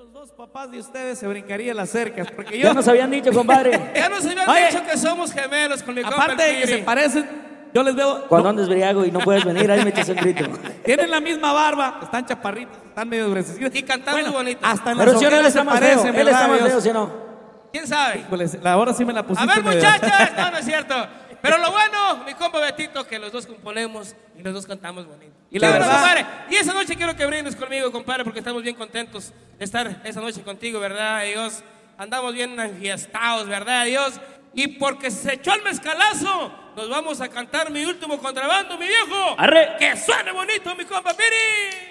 los dos papás de ustedes se brincaría las cercas, porque Ya nos habían dicho, compadre. Ya nos habían Oye, dicho que somos gemelos con mi compa aparte de el que se Piri. parecen, yo les veo, Cuando andes briago y no puedes venir, ahí me echas un grito. tienen la misma barba, están chaparritos, están medio gruesecitos. Y cantamos bonito. Hasta en las Pero si no, él ojeras está se más feo. parecen, Él está ¿verdad, más Dios? feo, ¿sí o no? ¿Quién sabe? Híjoles, ahora sí me la A pusiste ver, medio- muchachas. No, no es cierto. Pero lo bueno, mi compa Betito, que los dos componemos y los dos cantamos bonito. Y la Bueno, verdad- compadre, y esa noche quiero que brindes conmigo, compadre, porque estamos bien contentos de estar esa noche contigo, ¿verdad, Dios? Andamos bien enfiestados, ¿verdad, Dios? Y porque se echó el mezcalazo, nos vamos a cantar mi último contrabando, mi viejo. ¡Arre! Que suene bonito, mi compa Piri.